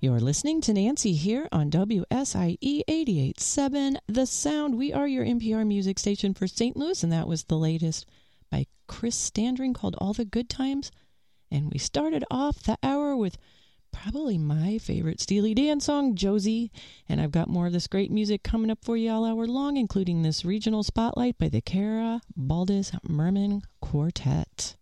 You're listening to Nancy here on WSIE 88.7 The Sound. We are your NPR music station for St. Louis, and that was the latest by Chris Standring called All the Good Times. And we started off the hour with probably my favorite Steely Dan song, Josie. And I've got more of this great music coming up for you all hour long, including this regional spotlight by the Cara Baldus Merman Quartet.